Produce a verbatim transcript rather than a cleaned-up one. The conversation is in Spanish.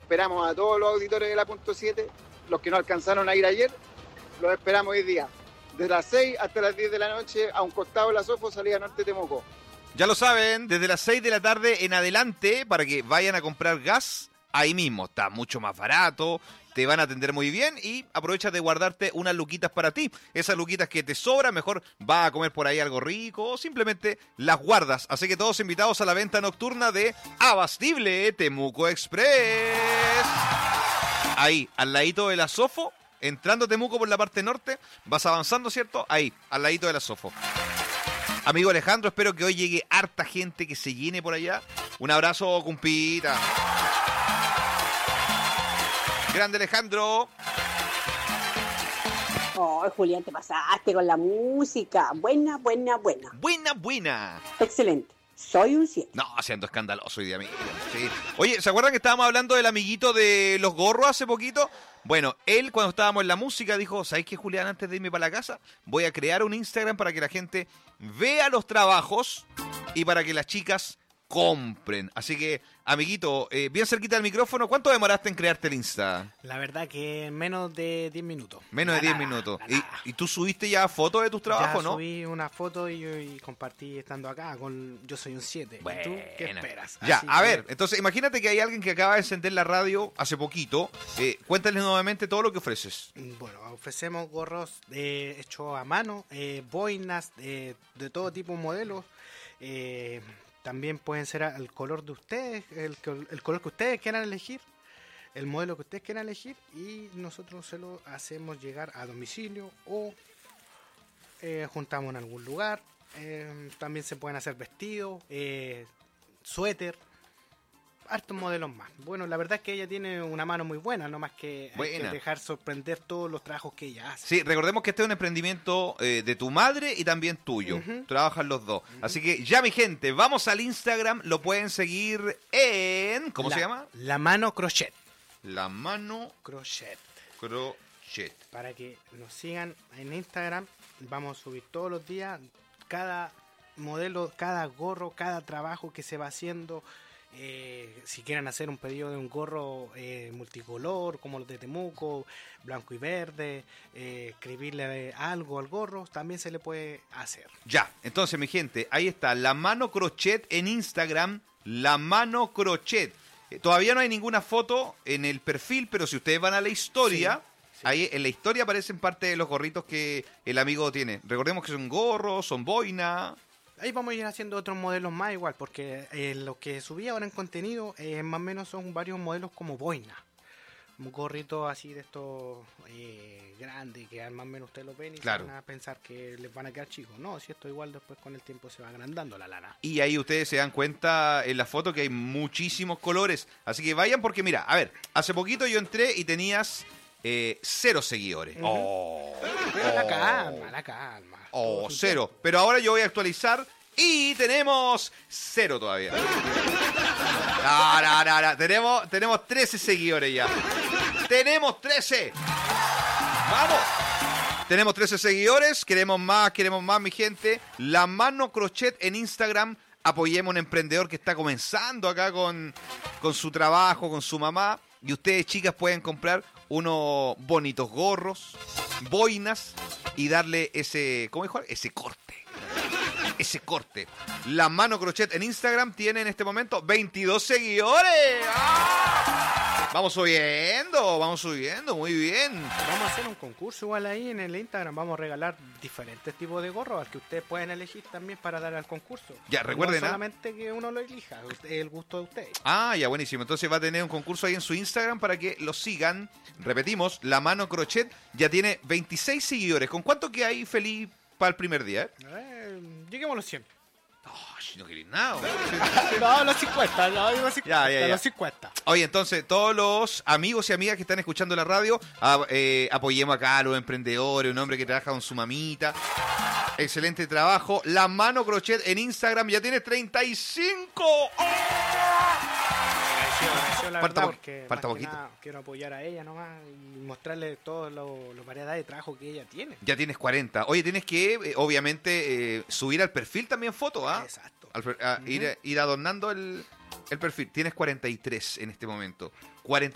esperamos a todos los auditores de la punto siete, los que no alcanzaron a ir ayer, los esperamos hoy día. Desde las seis hasta las diez de la noche, a un costado de la Sofo, salida norte Temuco. Ya lo saben, desde las seis de la tarde en adelante, para que vayan a comprar gas ahí mismo. Está mucho más barato, te van a atender muy bien y aprovechas de guardarte unas luquitas para ti. Esas luquitas que te sobran, mejor vas a comer por ahí algo rico o simplemente las guardas. Así que todos invitados a la venta nocturna de Abastible Temuco Express. Ahí, al ladito de la Sofo, entrando a Temuco por la parte norte, vas avanzando, ¿cierto? Ahí, al ladito de la Sofo. Amigo Alejandro, espero que hoy llegue harta gente, que se llene por allá. Un abrazo, cumpita. Grande Alejandro. Oh, Julián, te pasaste con la música. Buena, buena, buena. Buena, buena. Excelente. Soy un siete. No, siendo escandaloso hoy día, amigo. Sí. Oye, ¿se acuerdan que estábamos hablando del amiguito de los gorros hace poquito? Bueno, él cuando estábamos en la música dijo, ¿sabéis qué, Julián? Antes de irme para la casa, voy a crear un Instagram para que la gente vea los trabajos y para que las chicas compren. Así que, amiguito, eh, bien cerquita del micrófono, ¿cuánto demoraste en crearte el Insta? La verdad que en menos de diez minutos. Menos de diez minutos. ¿Y, ¿Y tú subiste ya fotos de tus trabajos, ya no? subí una foto y, y compartí estando acá con Yo Soy un siete. ¿Y tú qué esperas? Ya, Así a que... ver, entonces imagínate que hay alguien que acaba de encender la radio hace poquito. Eh, cuéntales nuevamente todo lo que ofreces. Bueno, ofrecemos gorros eh, hechos a mano, eh, boinas eh, de todo tipo de modelos. Eh, también pueden ser al color de ustedes, el, el color que ustedes quieran elegir, el modelo que ustedes quieran elegir, y nosotros se lo hacemos llegar a domicilio o eh, juntamos en algún lugar. Eh, también se pueden hacer vestidos, eh, suéter, hartos modelos más. Bueno, la verdad es que ella tiene una mano muy buena, no más que, hay que dejar sorprender todos los trabajos que ella hace. Sí, recordemos que este es un emprendimiento eh, de tu madre y también tuyo. Uh-huh. Trabajan los dos. Uh-huh. Así que ya, mi gente, vamos al Instagram, lo pueden seguir en... ¿Cómo la, se llama? La Mano Crochet. La Mano Crochet. Crochet. Para que nos sigan en Instagram, vamos a subir todos los días cada modelo, cada gorro, cada trabajo que se va haciendo. Eh, si quieren hacer un pedido de un gorro eh, multicolor como los de Temuco, blanco y verde, eh, escribirle algo al gorro, también se le puede hacer. Ya, entonces mi gente, ahí está, La Mano Crochet en Instagram, La Mano Crochet. Eh, todavía no hay ninguna foto en el perfil, pero si ustedes van a la historia, sí, sí. Ahí en la historia aparecen parte de los gorritos que el amigo tiene. Recordemos que son gorros, son boina. Ahí vamos a ir haciendo otros modelos más igual, porque eh, lo que subí ahora en contenido, eh, más o menos son varios modelos como boina. Un gorrito así de estos eh, grandes, que más o menos ustedes lo ven y claro, van a pensar que les van a quedar chicos. No, si esto igual después con el tiempo se va agrandando la lana. Y ahí ustedes se dan cuenta en la foto que hay muchísimos colores. Así que vayan porque mira, a ver, hace poquito yo entré y tenías eh, cero seguidores. Uh-huh. Oh, Pero oh, la calma, la calma. Oh, cero. Pero ahora yo voy a actualizar y tenemos cero todavía. No, no, no, no. Tenemos, tenemos trece seguidores ya. Tenemos trece. Vamos. Tenemos trece seguidores. Queremos más, queremos más, mi gente. La Mano Crochet en Instagram. Apoyemos a un emprendedor que está comenzando acá con, con su trabajo, con su mamá. Y ustedes, chicas, pueden comprar unos bonitos gorros, boinas y darle ese, ¿cómo dijo? Ese corte. Ese corte. La Mano Crochet en Instagram tiene en este momento veintidós seguidores. ¡Ah! Vamos subiendo, vamos subiendo, muy bien. Vamos a hacer un concurso igual ahí en el Instagram. Vamos a regalar diferentes tipos de gorros al que ustedes pueden elegir también para dar al concurso. Ya, recuerden. No solamente que uno lo elija, el gusto de ustedes. Ah, ya, buenísimo. Entonces va a tener un concurso ahí en su Instagram para que lo sigan. Repetimos, La Mano Crochet ya tiene veintiséis seguidores. ¿Con cuánto que hay feliz para el primer día? Eh? Eh, lleguemos a los cien. Oh, no queréis nada. No, los cincuenta, no, los cincuenta, ya, ya, ya. los cincuenta. Oye, entonces, todos los amigos y amigas que están escuchando la radio, a, eh, apoyemos acá a los emprendedores, un hombre que trabaja con su mamita. Excelente trabajo. La Mano Crochet en Instagram ya tiene treinta y cinco. ¡Oh! La falta verdad, po falta poquito. Nada, quiero apoyar a ella nomás y mostrarle todas las lo variedades de trabajo que ella tiene. Ya tienes cuarenta. Oye, tienes que, eh, obviamente, eh, subir al perfil también fotos, ¿ah? Exacto. Al, a, uh-huh. ir, ir adornando el, el perfil. Tienes cuarenta y tres en este momento. cuarenta